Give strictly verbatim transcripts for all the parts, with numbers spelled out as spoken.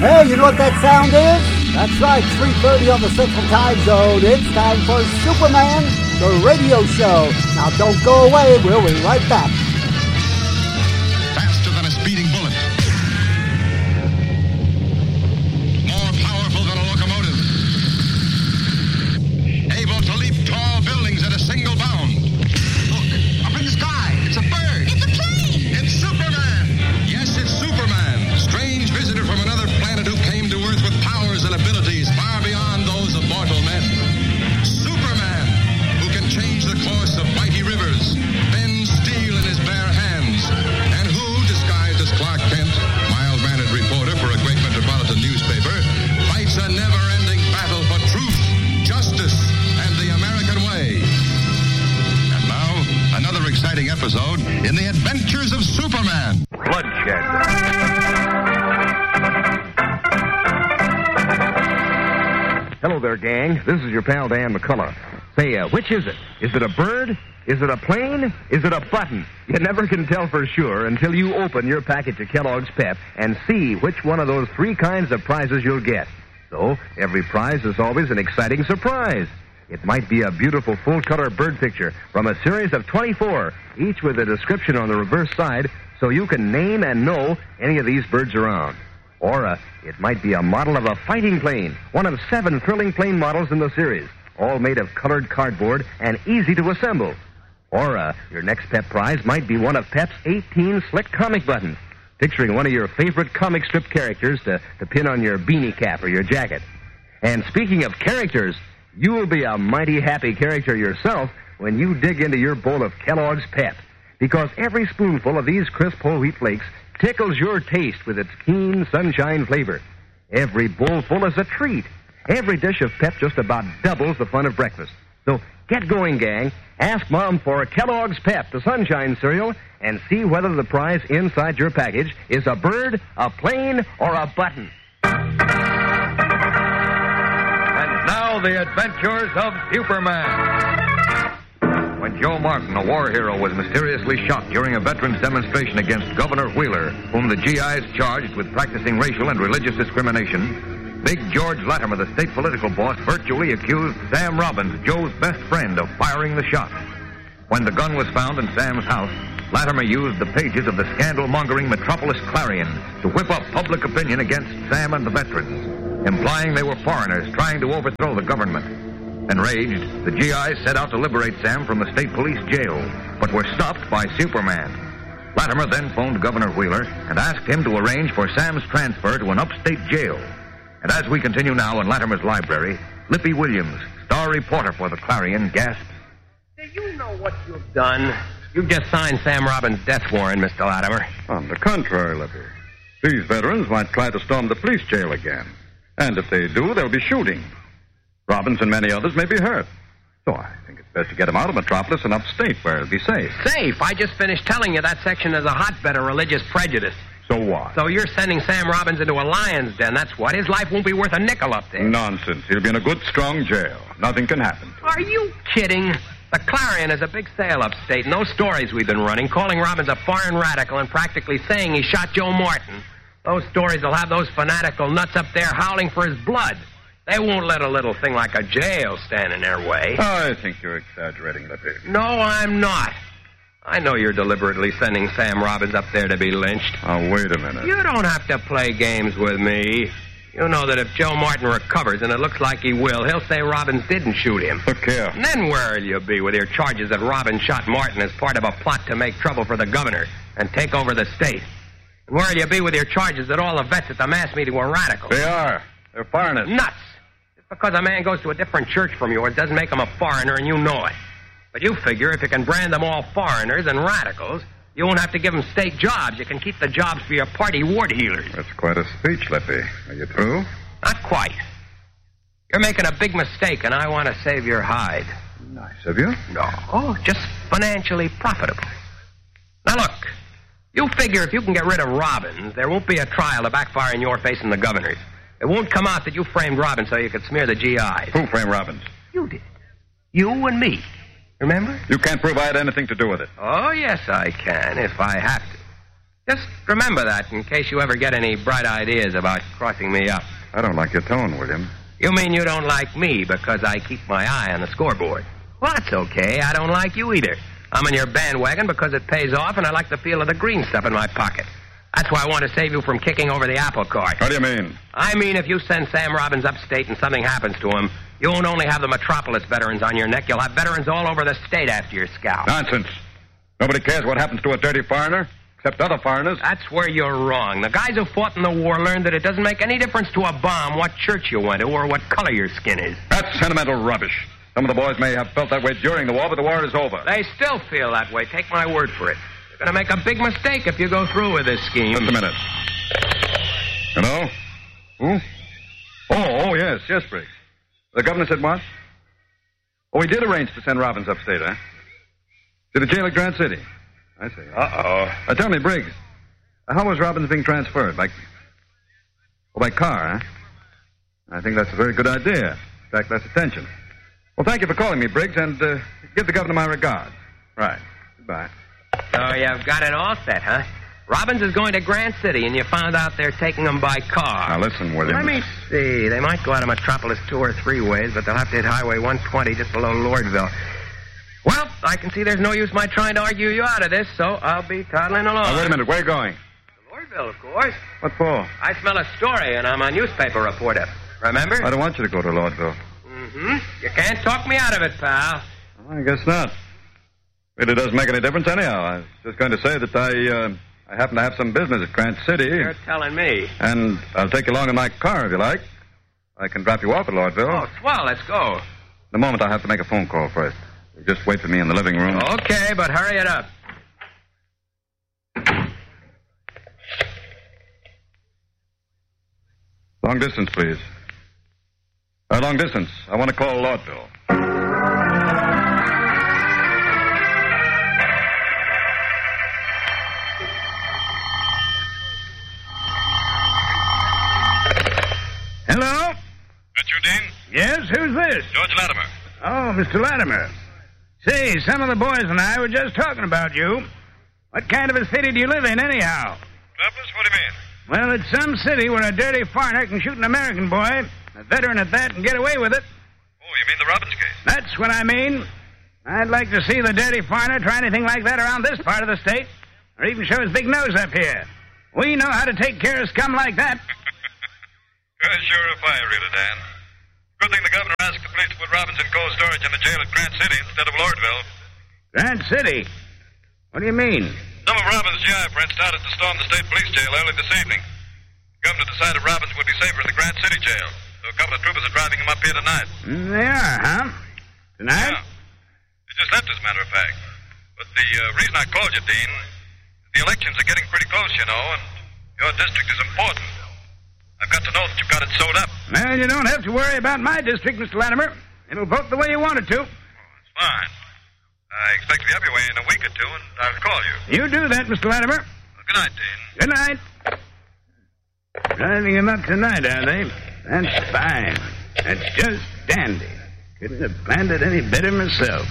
Hey, you know what that sound is? That's right, three thirty on the Central Time Zone. It's time for Superman, the radio show. Now don't go away, we'll be right back. Faster than a speeding bullet. More powerful than a locomotive. Able to leap tall buildings at a single bound. Look, up in the sky, it's a bird. It's a plane. It's Superman. Yes, it's Superman. Strange visitor from another planet who came to Earth with powers and abilities far beyond those of mortal men. Superman, who can change the course of mighty rivers, bend steel in his bare hands, and who, disguised as Clark Kent, mild-mannered reporter for a great metropolitan newspaper, fights a never-ending battle for truth, justice, and the American way. And now, another exciting episode in the adventures of Superman. Bloodshed. Hello there, gang. This is your pal Dan McCullough. Say, uh, which is it? Is it a bird? Is it a plane? Is it a button? You never can tell for sure until you open your package of Kellogg's Pep and see which one of those three kinds of prizes you'll get. So, every prize is always an exciting surprise. It might be a beautiful full-color bird picture from a series of twenty-four, each with a description on the reverse side, so you can name and know any of these birds around. Or uh, it might be a model of a fighting plane, one of seven thrilling plane models in the series, all made of colored cardboard and easy to assemble. Or uh, your next Pep prize might be one of Pep's eighteen slick comic buttons, picturing one of your favorite comic strip characters to, to pin on your beanie cap or your jacket. And speaking of characters, you will be a mighty happy character yourself when you dig into your bowl of Kellogg's Pep, because every spoonful of these crisp whole wheat flakes tickles your taste with its keen sunshine flavor. Every bowlful is a treat. Every dish of Pep just about doubles the fun of breakfast. So get going, gang. Ask Mom for Kellogg's Pep, the sunshine cereal, and see whether the prize inside your package is a bird, a plane, or a button. And now the adventures of Superman. When Joe Martin, a war hero, was mysteriously shot during a veterans demonstration against Governor Wheeler, whom the G Is charged with practicing racial and religious discrimination, Big George Latimer, the state political boss, virtually accused Sam Robbins, Joe's best friend, of firing the shot. When the gun was found in Sam's house, Latimer used the pages of the scandal-mongering Metropolis Clarion to whip up public opinion against Sam and the veterans, implying they were foreigners trying to overthrow the government. Enraged, the G Is set out to liberate Sam from the state police jail, but were stopped by Superman. Latimer then phoned Governor Wheeler and asked him to arrange for Sam's transfer to an upstate jail. And as we continue now in Latimer's library, Lippy Williams, star reporter for the Clarion, gasps, Do you know what you've done? You've just signed Sam Robbins' death warrant, Mister Latimer. On the contrary, Lippy. These veterans might try to storm the police jail again. And if they do, there'll be shooting. Robbins and many others may be hurt. So I think it's best to get them out of Metropolis and upstate where it'll be safe. Safe? I just finished telling you that section is a hotbed of religious prejudice. So what? So you're sending Sam Robbins into a lion's den, that's what. His life won't be worth a nickel up there. Nonsense. He'll be in a good, strong jail. Nothing can happen to him. Are you kidding? The Clarion is a big sale upstate, and those stories we've been running, calling Robbins a foreign radical and practically saying he shot Joe Martin, those stories will have those fanatical nuts up there howling for his blood. They won't let a little thing like a jail stand in their way. I think you're exaggerating, Lippy. No, I'm not. I know you're deliberately sending Sam Robbins up there to be lynched. Oh, wait a minute. You don't have to play games with me. You know that if Joe Martin recovers, and it looks like he will, he'll say Robbins didn't shoot him. Look here. And then where'll you be with your charges that Robbins shot Martin as part of a plot to make trouble for the governor and take over the state? And where'll you be with your charges that all the vets at the mass meeting were radicals? They are. They're foreigners. Nuts. Just because a man goes to a different church from yours doesn't make him a foreigner, and you know it. But you figure if you can brand them all foreigners and radicals, you won't have to give them state jobs. You can keep the jobs for your party ward healers. That's quite a speech, Lippy. Are you through? Not quite. You're making a big mistake, and I want to save your hide. Nice of you. No, oh, just financially profitable. Now, look, you figure if you can get rid of Robbins, there won't be a trial to backfire in your face and the governor's. It won't come out that you framed Robbins so you could smear the G Is. Who framed Robbins? You did. You and me. Remember? You can't prove I had anything to do with it. Oh, yes, I can, if I have to. Just remember that in case you ever get any bright ideas about crossing me up. I don't like your tone, William. You mean you don't like me because I keep my eye on the scoreboard? Well, that's okay. I don't like you either. I'm in your bandwagon because it pays off, and I like the feel of the green stuff in my pocket. That's why I want to save you from kicking over the apple cart. What do you mean? I mean, if you send Sam Robbins upstate and something happens to him, you won't only have the Metropolis veterans on your neck, you'll have veterans all over the state after your scalp. Nonsense. Nobody cares what happens to a dirty foreigner, except other foreigners. That's where you're wrong. The guys who fought in the war learned that it doesn't make any difference to a bomb what church you went to or what color your skin is. That's sentimental rubbish. Some of the boys may have felt that way during the war, but the war is over. They still feel that way. Take my word for it. You're going to make a big mistake if you go through with this scheme. Just a minute. Hello? Who? Oh, oh, yes, yes, Briggs. The governor said what? Oh, he did arrange to send Robbins upstate, huh? To the jail at Grant City. I see. Uh-oh. Uh, tell me, Briggs, how was Robbins being transferred? By, oh, by car, huh? I think that's a very good idea. In fact, that's attention. Well, thank you for calling me, Briggs, and uh, give the governor my regards. Right. Goodbye. So you've got it all set, huh? Robbins is going to Grant City, and you found out they're taking him by car. Now, listen, William. Let me see. They might go out of Metropolis two or three ways, but they'll have to hit Highway one twenty just below Lordville. Well, I can see there's no use my trying to argue you out of this, so I'll be toddling along. Now, wait a minute. Where are you going? To Lordville, of course. What for? I smell a story, and I'm a newspaper reporter. Remember? I don't want you to go to Lordville. Mm-hmm. You can't talk me out of it, pal. Well, I guess not. Really doesn't make any difference anyhow. I was just going to say that I, uh, I happen to have some business at Grant City. You're telling me. And I'll take you along in my car if you like. I can drop you off at Lordville. Oh, swell. Let's go. In a moment, I'll have to make a phone call first. You just wait for me in the living room. Okay, but hurry it up. Long distance, please. Uh, long distance. I want to call Lordville. Hello? That you, Dean? Yes, who's this? George Latimer. Oh, Mister Latimer. Say, some of the boys and I were just talking about you. What kind of a city do you live in, anyhow? Purpose? What do you mean? Well, it's some city where a dirty foreigner can shoot an American boy, a veteran at that, and get away with it. Oh, you mean the Robbins case? That's what I mean. I'd like to see the dirty foreigner try anything like that around this part of the state, or even show his big nose up here. We know how to take care of scum like that. Uh, sure if I really, Dan. Good thing the governor asked the police to put Robbins in cold storage in the jail at Grant City instead of Lordville. Grant City? What do you mean? Some of Robbins' G I friends started to storm the state police jail early this evening. The governor decided Robbins would be safer in the Grant City jail, so a couple of troopers are driving him up here tonight. Mm, they are, huh? Tonight? Yeah. They just left, as a matter of fact. But the uh, reason I called you, Dean, the elections are getting pretty close, you know, and your district is important. I've got to know that you've got it sewed up. Well, you don't have to worry about my district, Mister Latimer. It'll vote the way you want it to. Oh, that's fine. I expect to be up your way in a week or two, and I'll call you. You do that, Mister Latimer. Well, good night, Dean. Good night. Driving him up tonight, are they? That's fine. That's just dandy. Couldn't have planned it any better myself.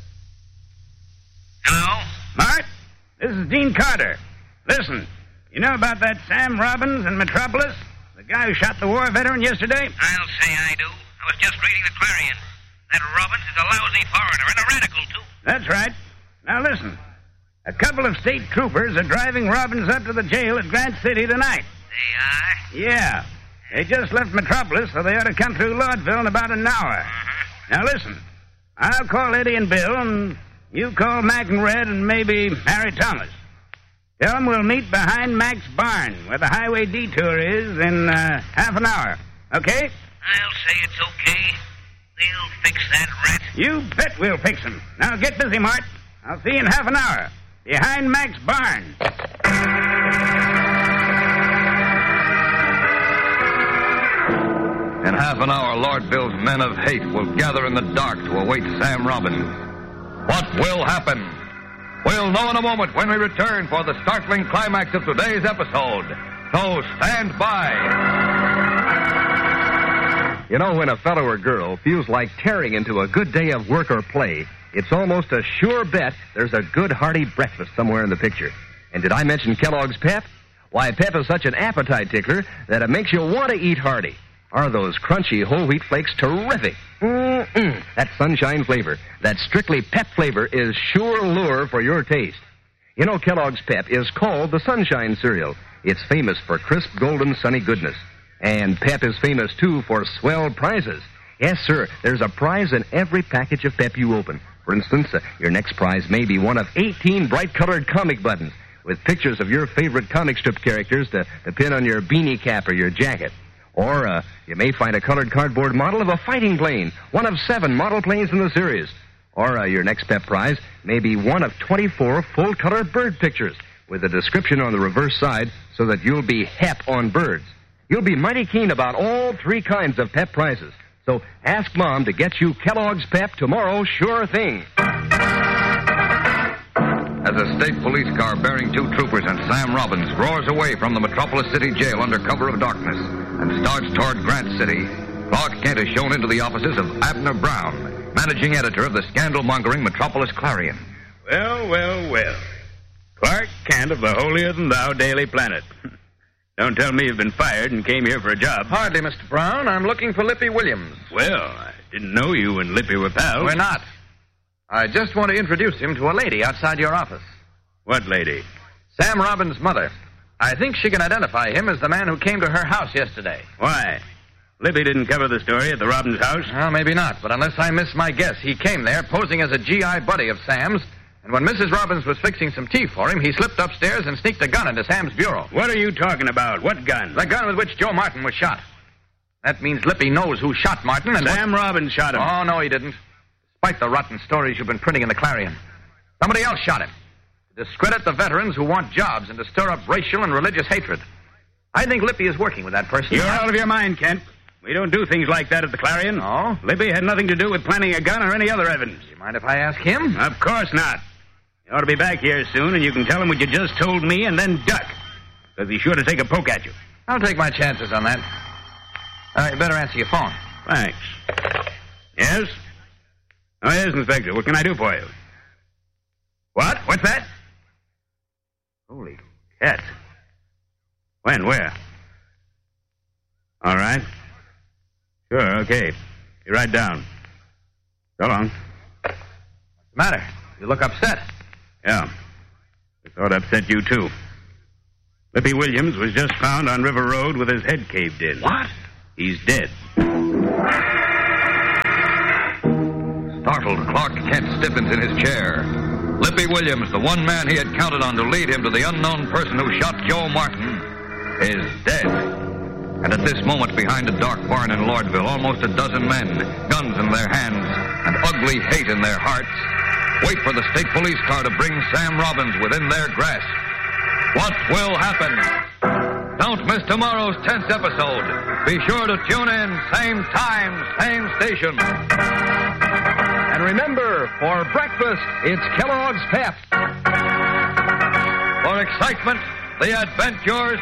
Hello? Mart, this is Dean Carter. Listen, you know about that Sam Robbins in Metropolis? The guy who shot the war veteran yesterday? I'll say I do. I was just reading the Clarion. That Robbins is a lousy foreigner and a radical, too. That's right. Now listen. A couple of state troopers are driving Robbins up to the jail at Grant City tonight. They are? Yeah. They just left Metropolis, so they ought to come through Lordville in about an hour. Uh-huh. Now listen. I'll call Eddie and Bill, and you call Mac and Red and maybe Harry Thomas. Tell them we'll meet behind Mac's barn, where the highway detour is, in uh, half an hour. Okay? I'll say it's okay. They'll fix that rat. You bet we'll fix him. Now get busy, Mart. I'll see you in half an hour. Behind Mac's barn. In half an hour, Lordville's men of hate will gather in the dark to await Sam Robbins. What will happen? We'll know in a moment when we return for the startling climax of today's episode. So stand by. You know, when a fellow or girl feels like tearing into a good day of work or play, it's almost a sure bet there's a good hearty breakfast somewhere in the picture. And did I mention Kellogg's Pep? Why, Pep is such an appetite tickler that it makes you want to eat hearty. Are those crunchy whole wheat flakes terrific? Mm-mm. That sunshine flavor, that strictly Pep flavor is sure lure for your taste. You know, Kellogg's Pep is called the Sunshine Cereal. It's famous for crisp, golden, sunny goodness. And Pep is famous, too, for swell prizes. Yes, sir, there's a prize in every package of Pep you open. For instance, uh, your next prize may be one of eighteen bright-colored comic buttons with pictures of your favorite comic strip characters to, to pin on your beanie cap or your jacket. Or uh, you may find a colored cardboard model of a fighting plane, one of seven model planes in the series. Or uh, your next Pep prize may be one of twenty-four full-color bird pictures with a description on the reverse side so that you'll be hep on birds. You'll be mighty keen about all three kinds of Pep prizes. So ask Mom to get you Kellogg's Pep tomorrow, sure thing. As a state police car bearing two troopers and Sam Robbins roars away from the Metropolis City Jail under cover of darkness and starts toward Grant City, Clark Kent is shown into the offices of Abner Brown, managing editor of the scandal-mongering Metropolis Clarion. Well, well, well. Clark Kent of the holier-than-thou Daily Planet. Don't tell me you've been fired and came here for a job. Hardly, Mister Brown. I'm looking for Lippy Williams. Well, I didn't know you and Lippy were pals. We're not. I just want to introduce him to a lady outside your office. What lady? Sam Robbins' mother. I think she can identify him as the man who came to her house yesterday. Why? Lippy didn't cover the story at the Robbins house? Well, maybe not, but unless I miss my guess, he came there posing as a G I buddy of Sam's, and when Missus Robbins was fixing some tea for him, he slipped upstairs and sneaked a gun into Sam's bureau. What are you talking about? What gun? The gun with which Joe Martin was shot. That means Lippy knows who shot Martin and... Sam what... Robbins shot him. Oh, no, he didn't. Despite the rotten stories you've been printing in the Clarion. Somebody else shot him. To discredit the veterans who want jobs and to stir up racial and religious hatred. I think Lippy is working with that person. You're out of your mind, Kent. We don't do things like that at the Clarion. Oh? Lippy had nothing to do with planting a gun or any other evidence. Do you mind if I ask him? Of course not. You ought to be back here soon, and you can tell him what you just told me and then duck. Because he's sure to take a poke at you. I'll take my chances on that. All right, you better answer your phone. Thanks. Yes? Oh, yes, Inspector. What can I do for you? What? What's that? Holy cat. When? Where? All right. Sure, okay. You write down. So long. What's the matter? You look upset. Yeah. I thought I'd upset you, too. Lippy Williams was just found on River Road with his head caved in. What? He's dead. Startled, Clark Kent stiffens in his chair. Lippy Williams, the one man he had counted on to lead him to the unknown person who shot Joe Martin, is dead. And at this moment, behind a dark barn in Lordville, almost a dozen men, guns in their hands and ugly hate in their hearts, wait for the state police car to bring Sam Robbins within their grasp. What will happen? Don't miss tomorrow's tenth episode. Be sure to tune in, same time, same station. And remember, for breakfast, it's Kellogg's Pep. For excitement, the adventures